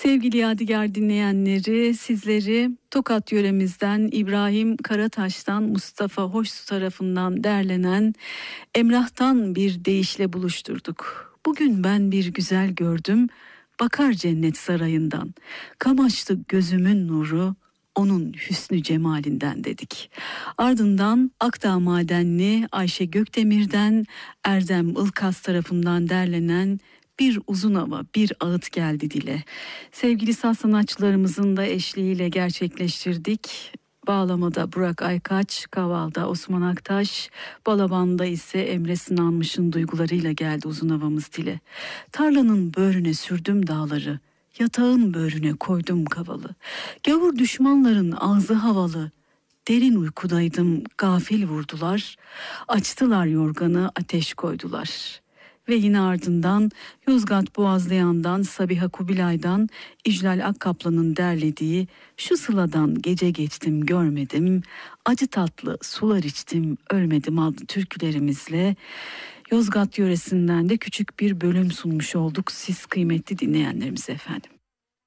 Sevgili Yadigar dinleyenleri, sizleri Tokat yöremizden İbrahim Karataş'tan Mustafa Hoşsu tarafından derlenen Emrah'tan bir deyişle buluşturduk. Bugün ben bir güzel gördüm, bakar cennet sarayından. Kamaştı gözümün nuru, onun hüsnü cemalinden dedik. Ardından Akdağ Madenli Ayşe Gökdemir'den Erdem Ilkas tarafından derlenen bir uzun hava, bir ağıt geldi dile. Sevgili saz sanatçılarımızın da eşliğiyle gerçekleştirdik. Bağlamada Burak Aykaç, Kaval'da Osman Aktaş, Balaban'da ise Emre Sınanmış'ın duygularıyla geldi uzun havamız dile. Tarlanın böğrüne sürdüm dağları, yatağın böğrüne koydum kavalı. Gavur düşmanların ağzı havalı, derin uykudaydım gafil vurdular, açtılar yorganı ateş koydular. Ve yine ardından Yozgat Boğazlayan'dan Sabiha Kubilay'dan İclal Akkaplan'ın derlediği Şu sıladan gece geçtim görmedim, acı tatlı sular içtim ölmedim adlı türkülerimizle Yozgat yöresinden de küçük bir bölüm sunmuş olduk siz kıymetli dinleyenlerimize efendim.